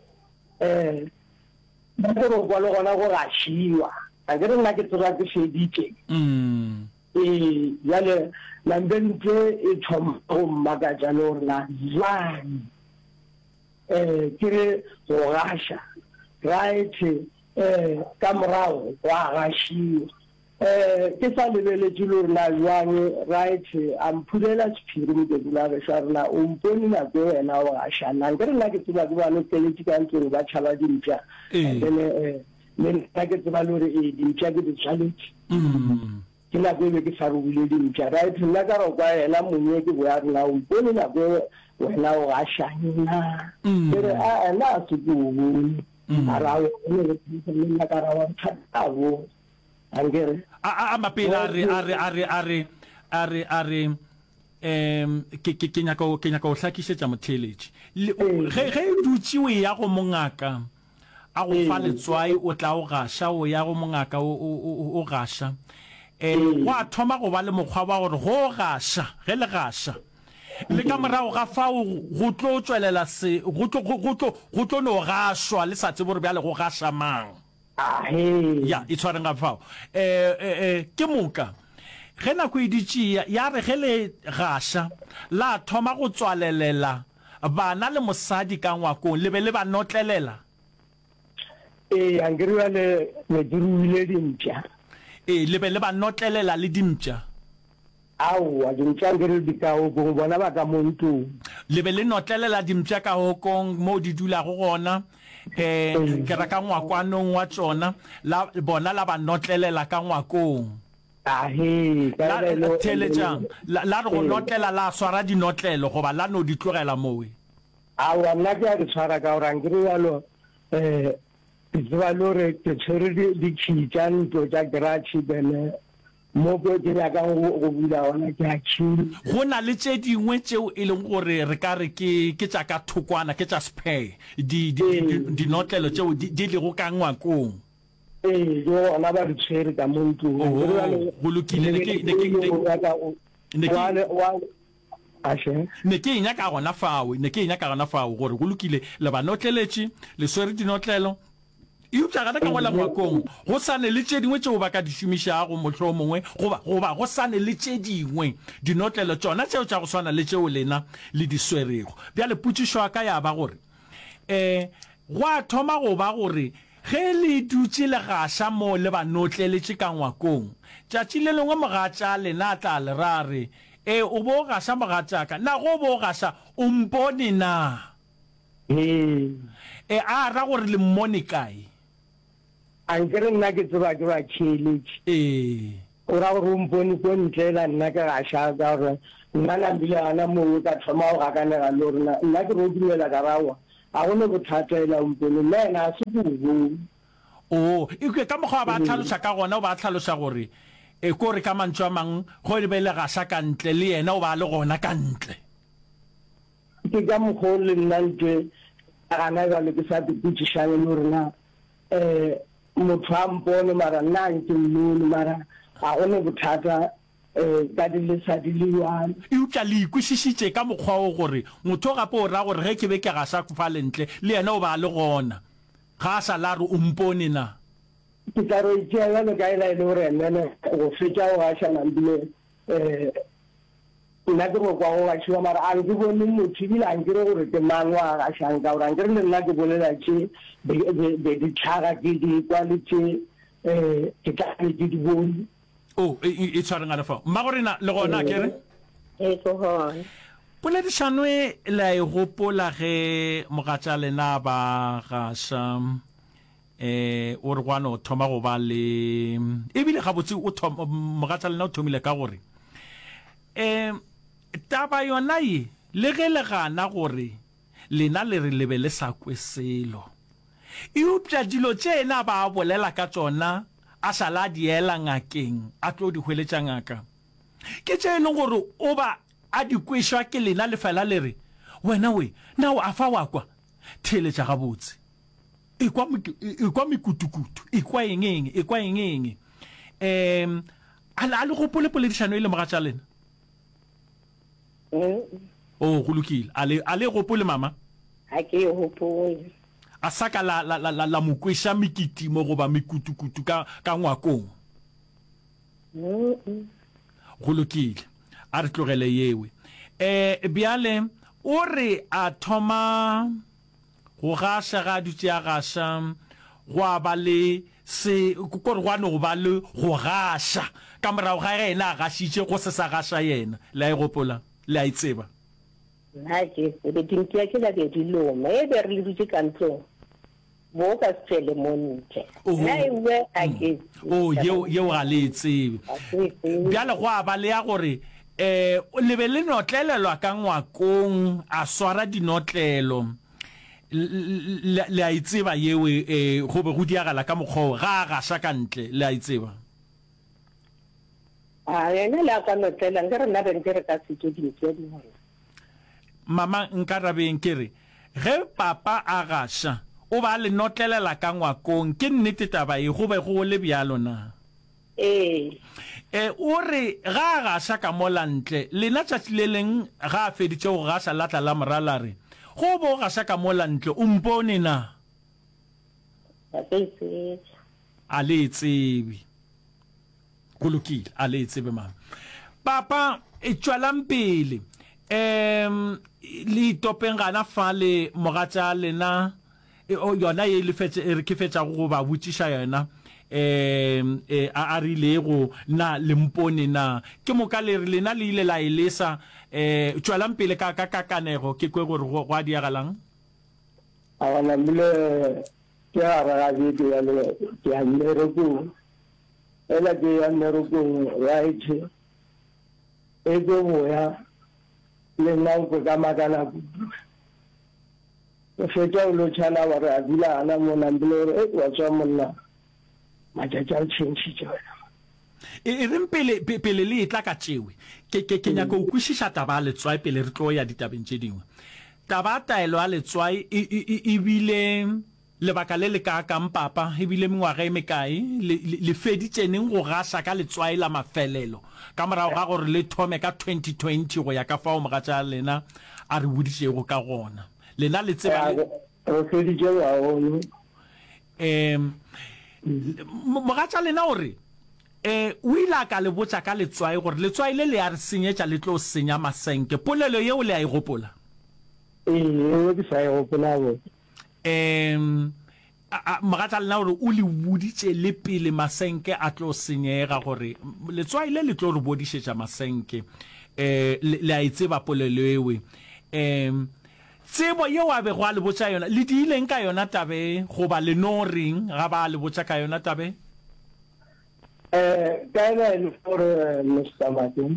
Speaker 4: eh ba go go lo gona go gashiwa a gere nna ke tsora ke sheditse mm e yale lambente e thoma go magaja le rena zwan eh kire go gasha right eh kamrao wa gashi eh ke sa lebele tlo rena zwan right am phulela tsphiri mo ke dula re sharna o mponi na go wena wa gasha nna ngere nna ke tseba ke ba no tseletse ka ntse ba tšhaba dintja ene eh le nna ke tseba le re e dintja ke di challenge mm ke la go be ke sa rubile dintja right nna ka ro kwa ela monye ke bo ya rena o mponi na go wena o gasha nna pero a na se go ara o ne le nna ka ra wa tsabo angere
Speaker 1: a a mapela re are are are are are em ke ke nya ka ke nya ka o hlakisetsa motheletši ge ge dutsiwe ya go mongaka a go fa letswai o tla o gasha o ya go mongaka o o gasha eh wa thoma go ba le mokgwa wa gore go gasha ge le gasha le ka morago ga fao go tlo tswelela se go tlo go tlo go tlo no gashwa le sa tsebo re bjale go gasha mang
Speaker 4: ah he
Speaker 1: ya e tshwareng ga fao eh eh ke moka ge na go iditšia ya re ge le gasha la thoma go tswalelela bana le mosadi ka ngwakong le be le ba notlelela
Speaker 4: eh angiriwa le le diruile dintja
Speaker 1: eh le be le ba notlelela le dimpja
Speaker 4: au a dintja ngere di ka o go bona ba ka montu
Speaker 1: le be le notlelela dimpja ka hokong mo di dula go gona eh ke ra ka ngwakwanong wa tsona la bona la ba notlelela ka ngwakong
Speaker 4: ah he
Speaker 1: la teletjang la re go notlela la swara di notlelo go ba la no di tlogela mowe
Speaker 4: au nna ke a di tshwara ka ora ngire yalo eh tswa lore ke tsere di khitsan to tsa grachi bene mo go ke ya ka go bula ona ke a tshiri
Speaker 1: go na le tse dingwe tseo e leng gore re ka re ke ke tsa ka thokwana ke tsa spare di di notlelo tseo di le go ka ngwakong
Speaker 4: eh yo ona ba di tsere ka muntu
Speaker 1: go lokile ne ke ne ke ne ke
Speaker 4: ashe
Speaker 1: ne ke nya ka gona fao ne ke nya ka gona fao gore go lokile le ba notleletše le swere di notlelo you tla ga ka wala ngwakong go sane le tše dingwe tšeo ba ka di šomiša go motlho mongwe goba goba go sane le tše dingwe di notlelo tsona tšeo tša go swana le tšeo lena le di swerego bja le putšišwa ka ya ba gore eh go a thoma go ba gore ge le dutse le gasha mo le ba notleletše ka ngwakong tšatši le lengwe mogatša lena tla le rare e o bo gasha mogatšaka na go bo gasha o mpone na
Speaker 4: eh
Speaker 1: e a ra gore le mmone kae
Speaker 4: a nkere nna ke tseba ke ba tšheletše
Speaker 1: ee
Speaker 4: o ra gore o mpone ko ntle la nna ke gaša ka gore nna nabile gana mongwe ka thoma go gakanega le gore nna ke ro dumela ka rawa a gone bothata ela mpone nna ena a se bobong
Speaker 1: o ikwe ka mokgwa ba tlhalosa ka gona o ba tlhalosa gore e ko re ka mantswe a mang go le bele gaša ka ntle le yena o ba le gona ka ntle
Speaker 4: ke ka mokgwa le nna ntwe gana jale ke sa dipotšišane le gore na um motho a mpone mara nna nke mmone mara a gone bothata um ka dilesa di le jalo
Speaker 1: e utlwa le ikwešišitše ka mokgwa o gore motho gape o ra gore ge ke be ke gaša fa lentle le yena o ba le gona ga a sa la re o mpone na
Speaker 4: ke tla re tšea jalo ka ela e le gore nene go fetša go gašanambile um nna ke go kwa go gašiwa mara a nke bone motho ebile a nkere gore ke mang wa gašang ka gore a nkere le nna ke bolela tše be di tlhaga ke di kwa le tše um ke tlabe ke di bone
Speaker 1: o e tshwareng a lefa mma gore na le gona kere
Speaker 3: e ko gona
Speaker 1: poledišano e la e gopola ge mogatša lena ba gaša eh o re gwana o thoma go ba le ebile gabotse o mogatša lena o thomile ka gore um taba yona ye le ge le gana gore lena le re lebe le sa kwe selo e upša dilo tše ena ba bolela ka tsona a sa la diela ngakeng a tlo di hweletša ngaka ke tše e leng gore o ba a di kwešwa ke lena lefela le re wena we nao a fa wa kwa theletša gabotse ekwa mekutukutu ekwa engeng ekwa engeng um a le gopole poledišano e le mogatša lena o go lokile a le gopole mama
Speaker 3: a ke e gopole
Speaker 1: a saka la la la la mokweša mekitimo goba mekutukutu ka ka ngwakong go lokile a re tlogele yewe eh bjale o re a thoma go gaša ga dutše a gaša go a ba le se ko re gwane go ba le go gaša ka morago ga yena a gašitše go se sa gaša yena la e gopola le a itseba
Speaker 3: nna ke tsebe dinkia ke la be di loma e be re le dutše ka ntlong bo ka tsele montle nna e we a ke
Speaker 1: o yeo yeo ga le tsebe bjale go a ba le ya gore eh le be le notlelelwa ka ngwakong a swara dinotlelo le a itseba yewe eh go be go diagala ka mokgwa ga ga sa ka ntle le a itseba
Speaker 3: a yena la ka notlela ngere nna be nkere ka se ke dintse di hona
Speaker 1: mama nkarabeng kere ge papa a gaša o ba le notlelela ka ngwakong ke nnete taba e go be go le bjalo na
Speaker 3: ee
Speaker 1: eh o re ga ga sa ka molantle lena tšatši le leng ga a feditše go gaša latla la morala re go bo ga sa ka molantle o mpone na a le tsebe go lokile a le tsebe mama papa e tšwalang pele um le topeng gana fa le mogatša lena yona ye le fetse re ke fetša go ba botšiša yona um a rile go na lempone na ke moka le re lena le ile la elesa um tšwalang pele ka ka kanego ke kwe gore go a diagalang
Speaker 4: a bona bile ke a ra ga di ya le ke a mmerekong ela ke ya mmerekong right e go boya le nna go ka makana go fetša o lo tšhala gore a dula ana mo nambile gore e wa tswa monna matšatši a tšhentšhitše wena
Speaker 1: e reng pele pele le etla ka tšewe ke ke ke nyaka o kwešiša taba a letswai pele re tlo ya ditabeng tše dingwe taba taelo a letswai e bile lebaka le le ka kang papa e bile mengwaga e mekae le feditšeneng go gaša ka letswai la mafelelo ka morago ga gore le thome ka twenty twenty go ya ka fao mogatša lena a re boditšego ka gona lena le tseba
Speaker 4: re feditše gagolo
Speaker 1: um mogatša lena gore eh o ile a ka le botša ka letswai gore letswai le le a re senyetša le tlo senya masenke polelo yeo le a e gopola
Speaker 4: ee ke sa e gopola bo
Speaker 1: um mogatša lena gore o le boditše le pele masenke a tlo senyega gore letswai le le tlo re bodišetša masenke um le a itseba polelo ewe um tsebo ye wa be go a le botsa yona le di ileng ka yona tabe go ba le no ring ga ba le botsa ka yona tabe
Speaker 4: eh ka ena for Mister Martin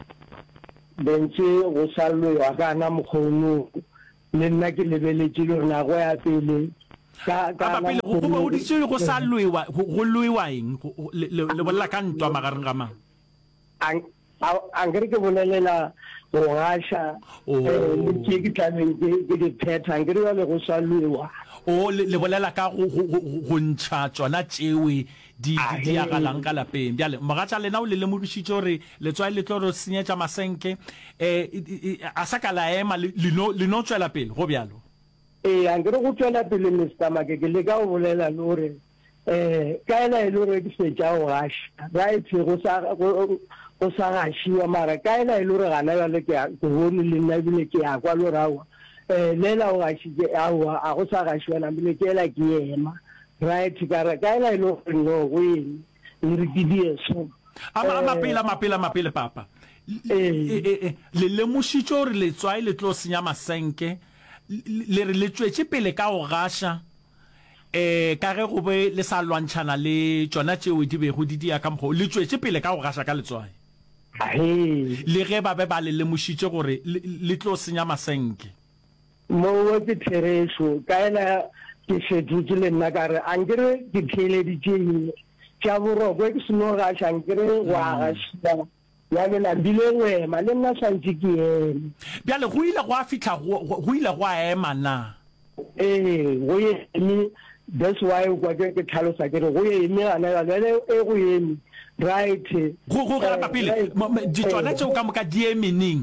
Speaker 4: bentse go salwe wa kana mkhono le nna ke lebeletse le rena go ya pele ka ka
Speaker 1: pele go ba o ditse go salwewa go lwewa eng le bolla ka ntwa magareng ga mang
Speaker 4: ang angere ke bolelela go gasha le ke ke tlameng ke di phetha angere wa le go salwewa
Speaker 1: o le bolela ka go go ntsha tsona tsewe di di ya galang ka lapeng bjale mogatša lena o le lemogišitše gore letswai le tlo re senyetša masenke eh a sa ka la ema le no tswela pele go bjalo
Speaker 4: eh angere go tswela pele Mister Make ke le ka o bolela le gore eh ka ena e le gore ke setša go gasha right go sa go sa gashiwa mara ka ena e le gore gana jale ke go bone le nna bile ke ya kwa lo rawa eh lela o gashike awa a go sa gashiwa na bile ke ela ke ema right kara ka ena e le gore no go eng re ke dieso
Speaker 1: ama mapela mapela mapele papa eh le le mošitšo gore le tswai le tlo senya masenke le re le tswetse pele ka go gasha eh ka ge go be le sa lwantšhana le tsona tšeo di be go di dia ka mgo le tswetse pele ka go gasha ka letswai le ge ba be ba le lemošitše gore le tlo senya masenke
Speaker 4: mo wa ke thereso ka ena ke seditse le nna ka re angere ke theleditše tša boroko ke seno gasha angere wa gasha ya le la bile wema le nna santse ke eme
Speaker 1: bjale go ile go a fitlha go ile go a ema na
Speaker 4: eh go eme that's why go ke ke tlhalosa ke re go eme ana le e go eme right
Speaker 1: go go ka papile di tsona tšeo ka moka di emening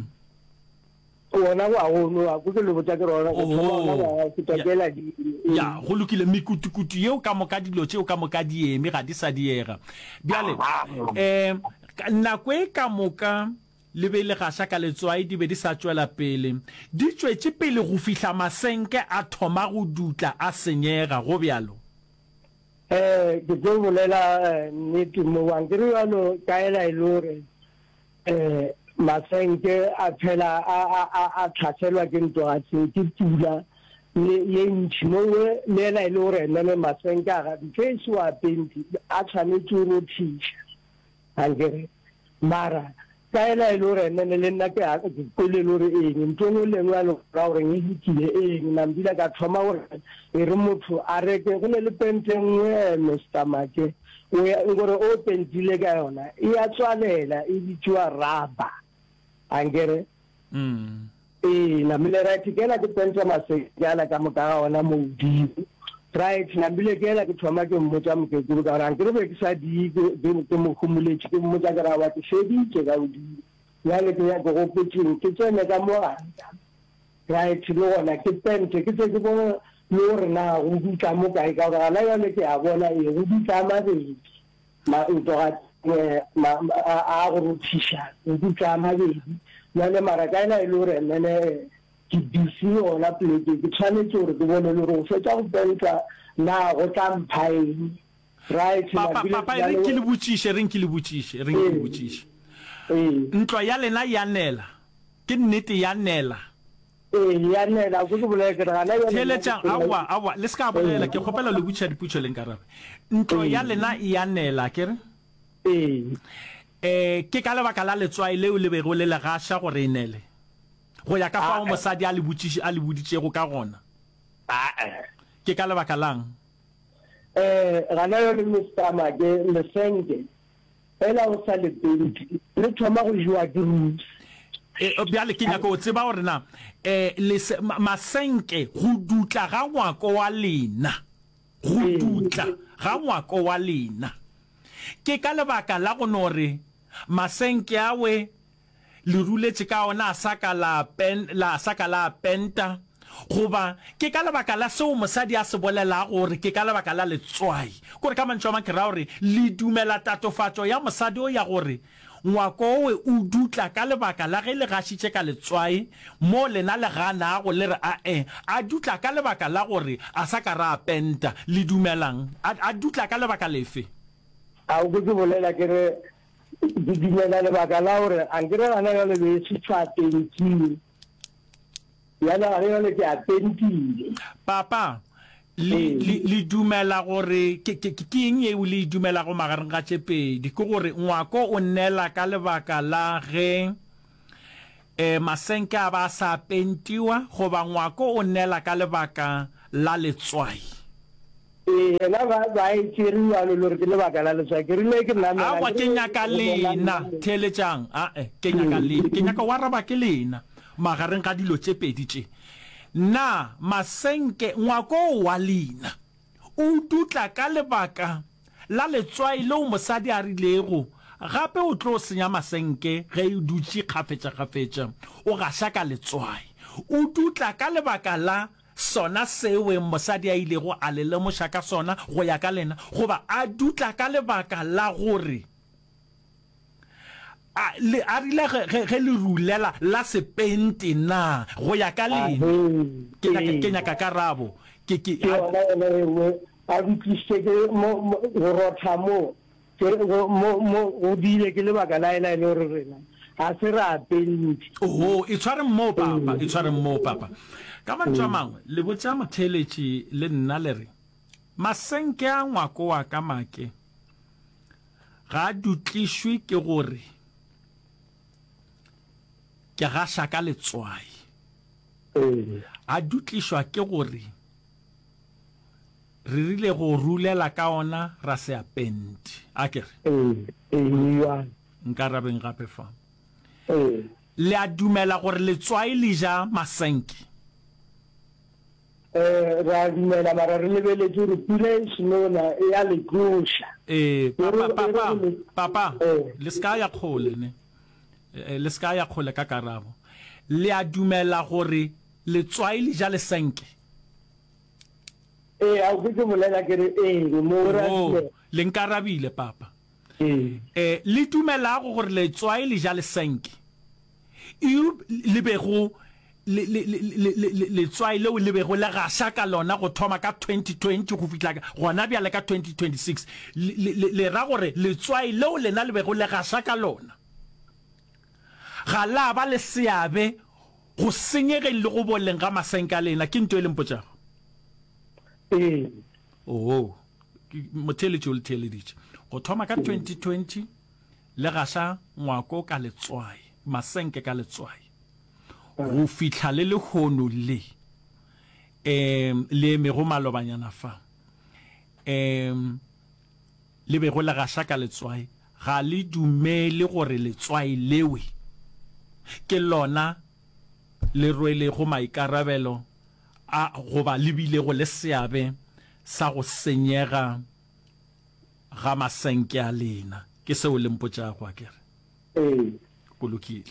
Speaker 4: ona wa go no go ke le botsa ke rona go tsoma ke tokela di
Speaker 1: ya go lokile mikutukutu yeo ka moka dilo tšeo ka moka di eme ga di sa diega bjale eh nako e ka moka le be le gasha ka letswai di be di sa tswela pele di tswetse pele go fihla masenke a thoma go dutla a senyega go bjalo
Speaker 4: eh ke go bolela nnete mo wangere yalo ka ela ilore eh masenke a phela a a a tlhaselwa ke ntwa a ke tula le ntši mo le la ilore nna le masenke a ga face wa penti a tshwanetse go tshisha angere mara ka ela ilore nna le nna ke a ke le lore eng ntong le ngwa lo ra gore e ditile eng na mbila ka thoma gore e re motho a reke go le pente ngwe Mister Make o ya gore o pentile ka yona e a tswalela e ditwa raba angere
Speaker 1: mm
Speaker 4: eh na mile right ke la ke pente masejala ka moka ona mo di right na bile ke la ke thoma ke mmotsa mke ke ka rang ke re ke sa di ke mo khumuletse ke mmotsa ka ra wa ke shedi ke ga udi ya le ke ya go putting ke tsene ka mo right lo na ke pente ke tse ke bona lo re na go ditla mo ka ka ga la ya le ke a bona e go ditla ma be ma ntwa ma a go rutisha go ditla ma be na le mara ka ena e lo re nne ke disi ona pele ke tshwanetse gore ke bone le go fetsa go penta na go tlampai right
Speaker 1: papa papa re ke le botšiše re ke le botšiše re ke le botšiše ntwa ya lena ya nela ke nnete ya nela
Speaker 4: eh ya nela go go bolela ke rana ya
Speaker 1: teletša awa awa le ska bolela ke kgopela le botša diputšo leng karabe ntwa ya lena ya nela ke re
Speaker 4: eh
Speaker 1: eh ke ka lebaka la letswai leo le bego le le gasha gore e nele go ya ka fa mosadi a le botšiše a le boditšego ka gona ke ka lebaka lang
Speaker 4: eh gana yo le Mister Make le senge ela o sa le penti le thoma go jwa ke rules
Speaker 1: eh bjale ke nyaka o tseba gore na eh le masenke go dutla ga ngwako wa lena go dutla ga ngwako wa lena ke ka lebaka la go nore masenke awe le ruletse ka ona saka la pen la saka la penta goba ke ka lebaka la seo mosadi a se bolela gore ke ka lebaka la letswai gore ka mantšho ma ke ra gore le dumela tatofatso ya mosadi o ya gore ngwako we o dutla ka lebaka la ge le gashitše ka letswai mo lena le gana go le re a e a dutla ka lebaka la gore a saka ra penta le dumelang a dutla ka lebaka lefe
Speaker 4: a go go bolela ke re di dimela le baka la gore a nkere gana ya le be se tshwateng ke yana ga le ke a pentile
Speaker 1: papa le le dumela gore ke ke ke eng e o le dumela go magareng ga tshepedi ke gore ngwako o nnela ka lebaka la ge eh masenke a ba sa pentiwa go ba ngwako o nnela ka lebaka la letswai
Speaker 4: eh la ba ba e tsiriwa le lore ke lebaka la letswai ke rile ke nna
Speaker 1: a wa kenya ka lena telejang a eh kenya ka lena kenya ka waraba ke lena magareng ga dilo tshepedi tse na masenke ngwako wa lena o dutla ka lebaka la letswai le o mosadi a rilego gape o tlo senya masenke ge o dutse kgafetša kgafetša o gaša ka letswai o dutla ka lebaka la sona sewe mosadi a ilego a le lemoša ka sona go ya ka lena goba a dutla ka lebaka la gore a le a rile ge le rulela la sepente na go ya ka lena ke nya ke nya ka karabo ke ke
Speaker 4: a butlise ke mo go rotha mo ke mo mo o dile ke lebaka la ela le re rena a se ra penti
Speaker 1: oh e tshware mo papa e tshware mo papa ka mantwa mangwe le botsa motheletši le nna le re masenke a ngwako wa ka make ga dutlishwe ke gore ke gaša ka letswai a dutlishwa ke gore re rile go rulela ka ona ra se apenti a kere nka rabeng gape fa le a dumela gore letswai le ja masenke
Speaker 4: eh ra dumela mara re lebeletse re pula e senona e ya le tlosha
Speaker 1: eh papa papa papa le ska ya khole ne le ska ya khole ka karabo le a dumela gore letswai le ja lesenke
Speaker 4: eh a go bolela ke re eh mo ra
Speaker 1: le nkarabile papa eh le dumela gore letswai le ja lesenke you le bego le le le le tswai le le bego le gaša ka lona go thoma ka twenty twenty go fitla gona bja le ka twenty twenty-six le ra gore le tswai le o lena le bego le gaša ka lona ga la ba le seabe go senyege le go boleng ga masenka lena ke ntwe le mpotsa
Speaker 4: eh
Speaker 1: oh motele tšo le tele ditše go thoma ka twenty twenty le gaša ngwako ka letswai masenke ka letswai go fitla le le hono le em le me go malobanyana fa em le be go la gaša ka letswai ga le dumele gore letswai lewe ke lona le rwele go maikarabelo a go ba lebile go le seabe sa go senyega ga masenke a lena ke seo le mpotsa go akere
Speaker 4: eh
Speaker 1: kolokile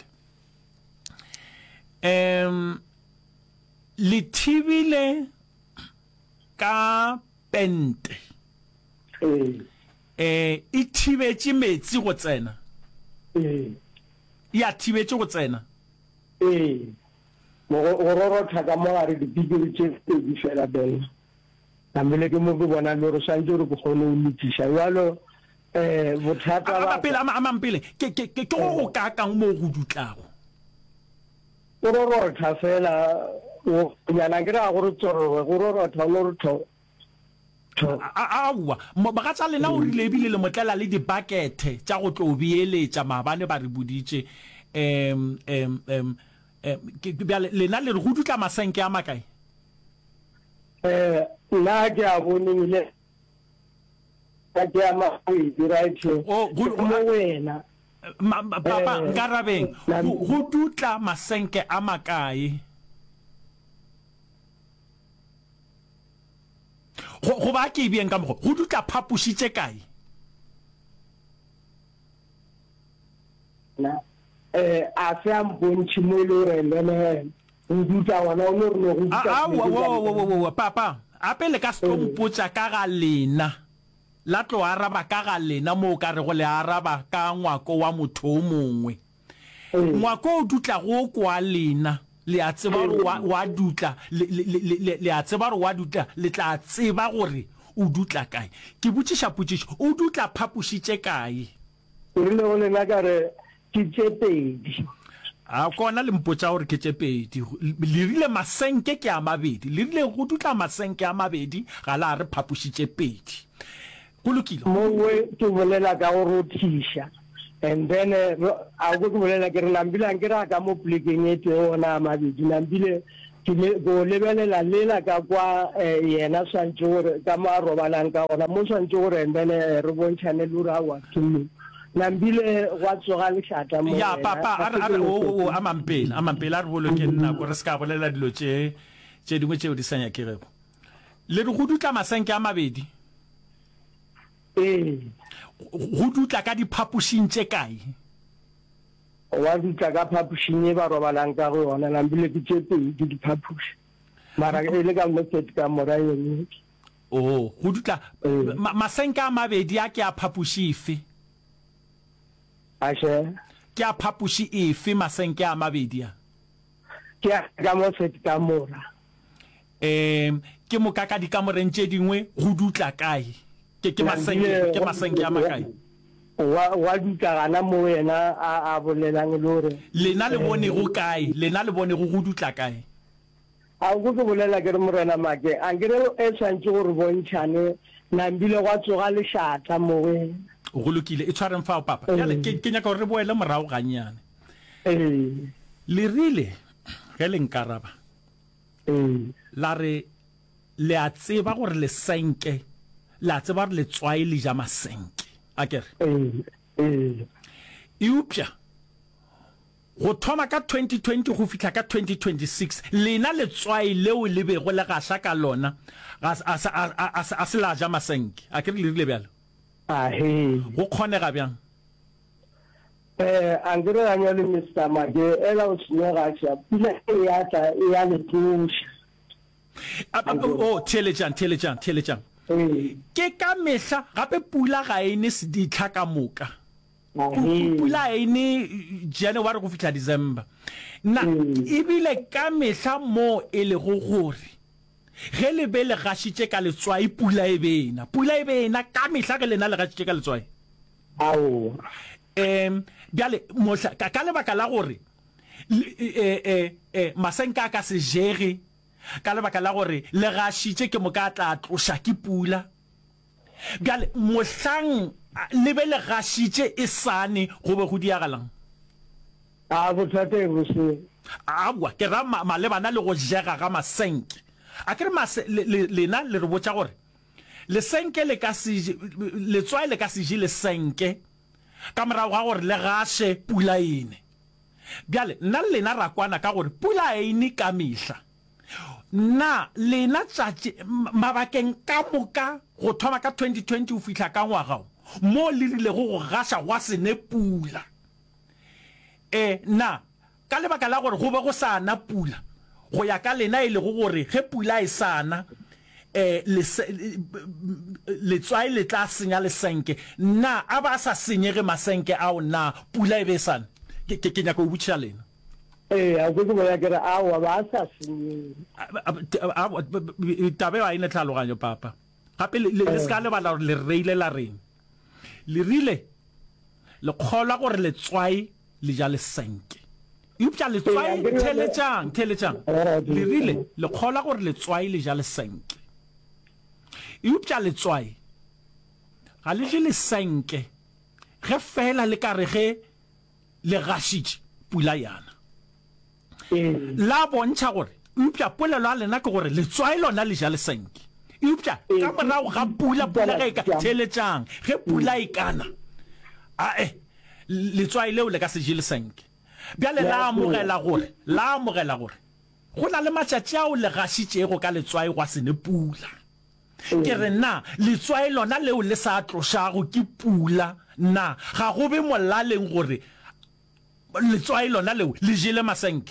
Speaker 1: em le thibile ka pente
Speaker 4: eh
Speaker 1: eh e thibetse metsi go tsena
Speaker 4: eh
Speaker 1: ya thibetse go tsena
Speaker 4: eh mo go rorotha ka mo re di bigiri tse di fela beng tamele ke mo go bona le re santse re go gone o mitsisa yalo eh bothata ba
Speaker 1: pele ama mampele ke ke ke go ka ka mo go dutlago
Speaker 4: o rorotha fela o nyana ke ra go re tsoro go rorotha lo re tho
Speaker 1: awa mo ba tsa lena o rile bile le motlela le di bucket tsa go tlo bieletsa mabane ba re buditse em em em ke bia lena le go dutla masenke a makae
Speaker 4: eh la ke a bonile ka ke ama go right
Speaker 1: o
Speaker 4: mo wena
Speaker 1: papa nkarabeng go dutla masenke a makae go ba ke bien ka mo go dutla phapushitse kae
Speaker 4: na eh a se am bontshi mo le re lene o dutla wana o no re no go dutla
Speaker 1: a wo wo wo wo papa apele ka stompotsa ka ga lena la tlo araba ka ga lena mo ka re go le araba ka ngwako wa motho o mongwe ngwako o dutla go kwa lena le a tseba wa wa dutla le le a tseba wa dutla le tla tseba gore o dutla kae ke botsisha potsiso o dutla phapushitse kae
Speaker 4: re le go lena ka re ke tsepedi
Speaker 1: a kona le mpotsa gore ke tsepedi le rile masenke ke a mabedi le rile go dutla masenke a mabedi ga la re phapušitše pedi go lokile
Speaker 4: mongwe ke bolela ka go rothisha and then a go ke bolela ke re nambilang ke ra ka mo plekeng e te ona mabedi nambile ke go lebelela lela ka kwa yena swantse gore ka mo a robalang ka ona mo swantse gore and then re bontšhane le ura wa tumi nambile wa tsoga le shata mo
Speaker 1: ya papa a re o a mampela a mampela re boloke nna go re ska bolela dilo tše tše dingwe tšeo di sanya ke rego le re go dutla masenke a mabedi
Speaker 4: eh
Speaker 1: go dutla ka diphapušing tše kae
Speaker 4: wa dutla ka phapušing e ba robalang ka go yona nambile ke tše pedi diphapuši mara e le ka motset ka mora yone
Speaker 1: o go dutla masenke a mabedi a ke a phapuši efe
Speaker 4: ashe
Speaker 1: ke a phapuši efe masenke a mabedi a
Speaker 4: ke ka motset ka mora
Speaker 1: em ke mo ka ka dikamoreng tše dingwe go dutla kae ke ke masenke ke masenke a makae
Speaker 4: wa wa dutla gana mo wena a a bolelang le hore
Speaker 1: lena le bone go kae lena le bone go go dutla kae
Speaker 4: a go ke bolela ke re morena make a ngere e tshwantse gore bontšhane nambile gwa tsoga le shata mo wena
Speaker 1: go lokile e tshwareng fao papa yale ke ke nyaka re boele morago ganyane
Speaker 4: eh
Speaker 1: le rile ge le nkaraba
Speaker 4: eh
Speaker 1: la re le a tseba gore le senke la tseba gore le tswae le ja masenke a kere
Speaker 4: eh eh
Speaker 1: eupša go thoma ka twenty twenty go fihla ka twenty twenty-six lena le tswae leo le bego le gaša ka lona a se la ja masenke a kere le rile bjalo
Speaker 4: a he
Speaker 1: go kgonega bjang
Speaker 4: eh angere anya le mister Mage ela o tsnyega tsa pula e ya tla e ya le tshusha
Speaker 1: o telejan telejan telejan
Speaker 4: eh
Speaker 1: ke ka mehla gape pula ga ene se di tlhaka moka
Speaker 4: a he
Speaker 1: pula ene January go fihla December na ebile ka mehla mo e le go gore ge le be le gašitše ka letswai pula e bena pula e bena ka mehla ge lena le gašitše ka letswai
Speaker 4: ao
Speaker 1: em bjale mohla ka lebaka la gore eh eh eh masenka ka se jege ka lebaka la gore le gašitše ke moka tla tloša ke pula bjale mohlang le be le gašitše e sane go be go diagalang
Speaker 4: a bothate bo se
Speaker 1: awa ke ra malebana le go jega ga masenke a kere lena le re botša gore lesenke le ka se letswai le ka se je lesenke ka morago ga gore le gaše pula ene bjale nna le lena ra kwana ka gore pula ene ka mehla na lena tšatši mabakeng ka moka go thoma ka twenty twenty o fihla ka ngwagao mo le rilego go gaša gwa sene pula eh na ka lebaka la gore go be go sana pula go ya ka lena e le go gore ge pula e sana eh le tswai le tla senya lesenke na a ba sa senyege masenke ao na pula e be sana ke ke nya go butša lena
Speaker 4: eh a go go ya ke a wa ba sa senye
Speaker 1: tabe wa ine tlhaloganyo papa gape le ska le bala le reile la reng le rile le kgolwa gore le tswai le ja lesenke eupša le tswai teletšang teletšang le rile le kgolwa gore le tswai le ja lesenke eupša le tswai ga le je lesenke ge fela le ka re ge le gašitše pula yana la bontšha gore eupša polelo a lena ke gore le tswai lona le ja lesenke eupša ka morago ga pula pula ge e ka teletšang ge pula e kana ae letswai leo le ka se je lesenke bjale la amogela gore la amogela gore go na le matšatši ao le gašitšego ka letswai gwa sene pula ke re na letswai lona leo le sa tlošago ke pula na ga go be molaleng gore letswai lona leo le jele masenke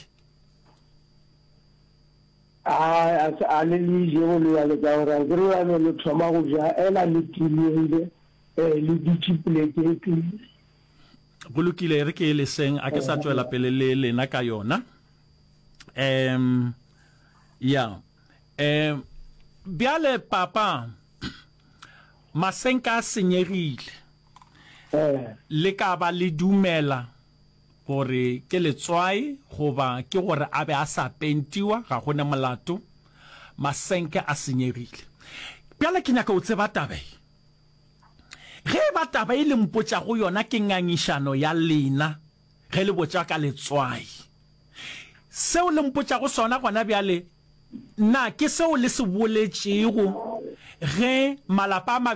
Speaker 4: a a le le je go le ya le ka gore ke re le thoma go ja ela le tilile eh le ditšhipleke ke
Speaker 1: go lokile re ke le seng a ke sa tswela pele le lena ka yona em ya em bjale papa masenka a senyegile
Speaker 4: eh
Speaker 1: le ka ba le dumela gore ke letswai goba ke gore a be a sa pentiwa ga gona molato masenke a senyegile pjale ke nyaka o tseba tabe ge ba taba e le mpotša go yona ke ngangišano ya lena ge le botša ka letswai seo le mpotša go sona gona bjale na ke seo le se boletšego ge malapa